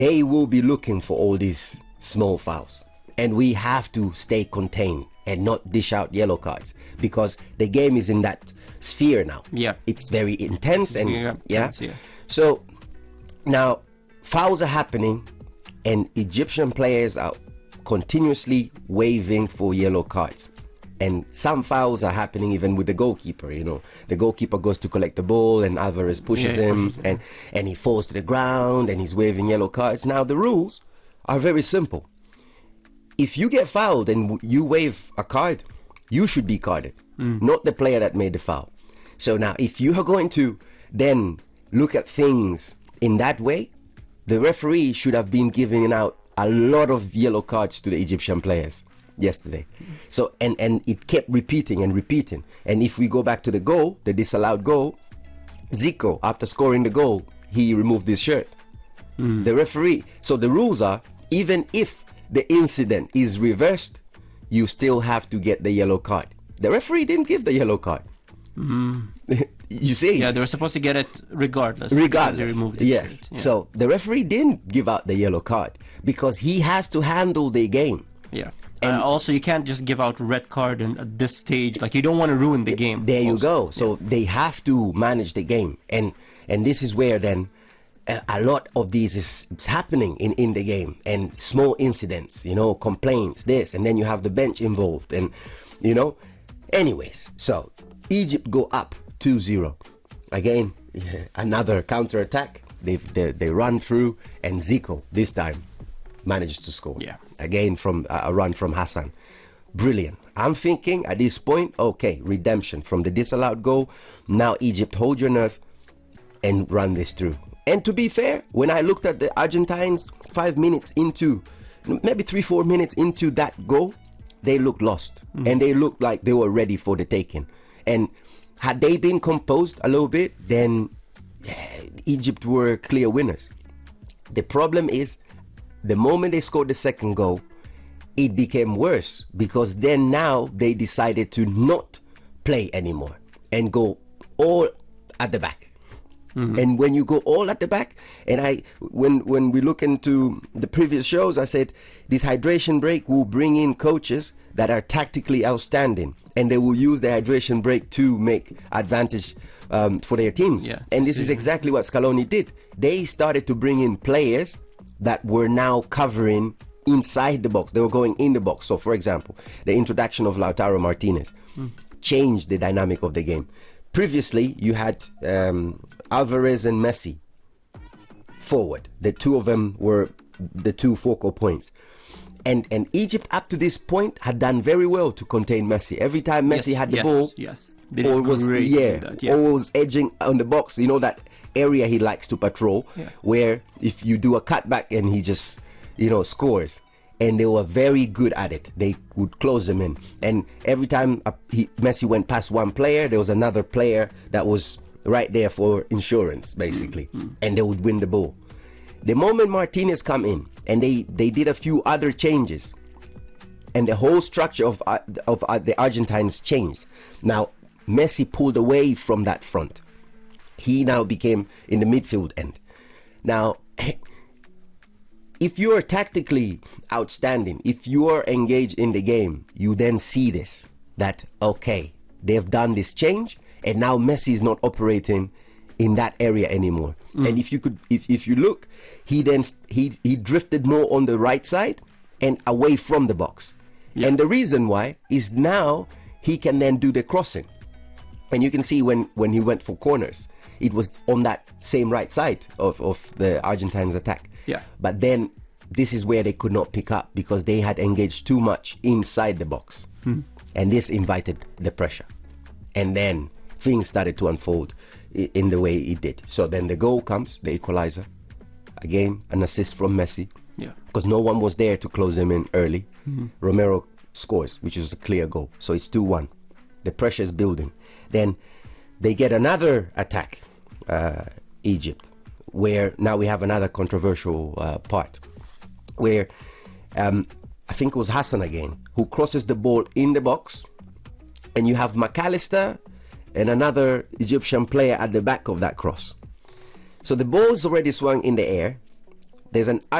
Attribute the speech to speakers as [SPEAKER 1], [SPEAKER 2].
[SPEAKER 1] they will be looking for all these small fouls. And we have to stay contained and not dish out yellow cards, because the game is in that sphere now.
[SPEAKER 2] Yeah.
[SPEAKER 1] It's very intense.
[SPEAKER 2] Yeah.
[SPEAKER 1] So now fouls are happening and Egyptian players are continuously waving for yellow cards. And some fouls are happening even with the goalkeeper, you know. The goalkeeper goes to collect the ball and Alvarez pushes him and he falls to the ground and he's waving yellow cards. Now the rules are very simple. If you get fouled and you wave a card, you should be carded, not the player that made the foul. So now if you are going to then look at things in that way, the referee should have been giving out a lot of yellow cards to the Egyptian players yesterday. So and it kept repeating and repeating. And if we go back to the goal, the disallowed goal, Zico, after scoring the goal, he removed his shirt. The referee. So the rules are, even if the incident is reversed, you still have to get the yellow card. The referee didn't give the yellow card. You see?
[SPEAKER 2] Yeah, they were supposed to get it regardless.
[SPEAKER 1] Regardless.
[SPEAKER 2] They removed his shirt. Yeah.
[SPEAKER 1] So the referee didn't give out the yellow card because he has to handle the game.
[SPEAKER 2] Yeah. And also, you can't just give out red card at this stage. Like, you don't want to ruin the game.
[SPEAKER 1] There you go. So they have to manage the game. And this is where then a lot of these is happening in the game. And small incidents, you know, complaints, this. And then you have the bench involved. And, you know, anyways. So Egypt go up 2-0. Again, another counter-attack. They run through. And Zico, this time, manages to score.
[SPEAKER 2] Yeah.
[SPEAKER 1] Again, from a run from Hassan. Brilliant. I'm thinking at this point, okay, redemption from the disallowed goal. Now Egypt, hold your nerve and run this through. And to be fair, when I looked at the Argentines 5 minutes into, maybe 3-4 minutes into that goal, they looked lost. And they looked like they were ready for the taking. And had they been composed a little bit, then Egypt were clear winners. The problem is, the moment they scored the second goal, it became worse, because then now they decided to not play anymore and go all at the back. And when you go all at the back, and when we look into the previous shows, I said this hydration break will bring in coaches that are tactically outstanding, and they will use the hydration break to make advantage for their teams.
[SPEAKER 2] Yeah.
[SPEAKER 1] And this is exactly what Scaloni did. They started to bring in players that were now covering inside the box. They were going in the box. So, for example, the introduction of Lautaro Martinez changed the dynamic of the game. Previously, you had Alvarez and Messi forward. The two of them were the two focal points. And Egypt, up to this point, had done very well to contain Messi. Every time Messi had the ball,
[SPEAKER 2] they did great.
[SPEAKER 1] always edging on the box. You know, that area he likes to patrol, where if you do a cutback and he just, you know, scores. And they were very good at it. They would close them in. And every time Messi went past one player, there was another player that was right there for insurance, basically. And they would win the ball. The moment Martinez come in, and they did a few other changes, and the whole structure of the Argentines changed. Now, Messi pulled away from that front. He now became in the midfield end. Now, if you are tactically outstanding, if you are engaged in the game, you then see this, that, okay, they've done this change, and now Messi is not operating in that area anymore. And if you look, he drifted more on the right side and away from the box. And the reason why is now he can then do the crossing. And you can see when he went for corners, it was on that same right side of the Argentines' attack.
[SPEAKER 2] Yeah.
[SPEAKER 1] But then this is where they could not pick up, because they had engaged too much inside the box. And this invited the pressure. And then things started to unfold in the way it did. So then the goal comes, the equalizer. Again, an assist from Messi.
[SPEAKER 2] Yeah.
[SPEAKER 1] Because no one was there to close him in early. Romero scores, which is a clear goal. So it's 2-1. The pressure is building. Then they get another attack, Egypt, where now we have another controversial part, where I think it was Hassan again, who crosses the ball in the box, and you have McAllister and another Egyptian player at the back of that cross. So the ball's already swung in the air, There's an